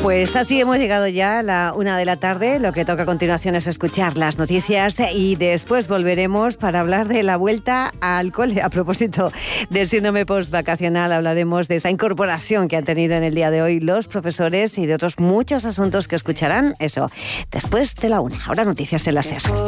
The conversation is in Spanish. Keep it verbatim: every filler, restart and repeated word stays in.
Pues así hemos llegado ya a la una de la tarde. Lo que toca a continuación es escuchar las noticias y después volveremos para hablar de la vuelta al cole. A propósito del síndrome postvacacional, hablaremos de esa incorporación que han tenido en el día de hoy los profesores y de otros muchos asuntos que escucharán, eso, después de la una. Ahora noticias en la SER.